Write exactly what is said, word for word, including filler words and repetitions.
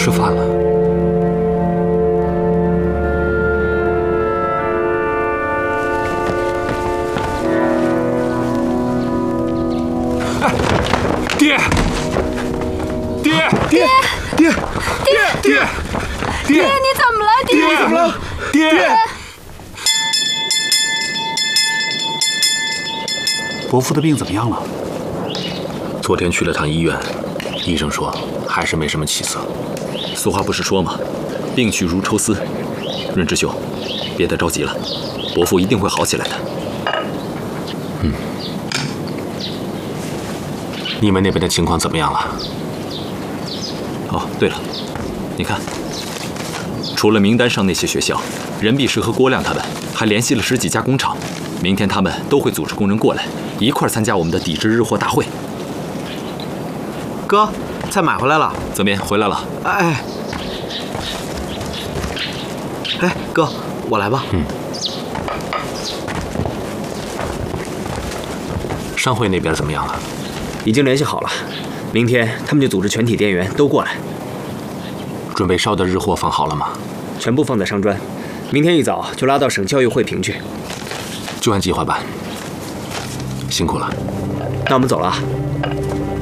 吃饭了。哎，爹！爹！爹！爹！爹！爹！爹！ 你怎么了，爹？ 爹！怎么了？爹！伯父的病怎么样了？ 昨天去了趟医院，医生说还是没什么起色。俗话不是说吗？病去如抽丝。润之兄，别再着急了，伯父一定会好起来的。 嗯。你们那边的情况怎么样了？ 哦，对了，你看，除了名单上那些学校，任弼时和郭亮他们还联系了十几家工厂，明天他们都会组织工人过来，一块参加我们的抵制日货大会。 哥，菜买回来了。 泽民回来了。 哎，哎，哥，我来吧。 嗯。商会那边怎么样了？ 已经联系好了，明天他们就组织全体店员都过来。 准备烧的日货放好了吗？ 全部放在商砖，明天一早就拉到省教育会评去。 就按计划办。辛苦了。 那我们走了啊。